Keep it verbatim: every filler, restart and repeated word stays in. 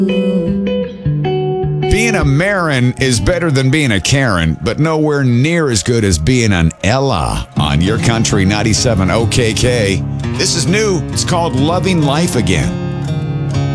Being a Marin is better than being a Karen, but nowhere near as good as being an Ella on Your Country ninety-seven O K K. This is new. It's called Loving Life Again.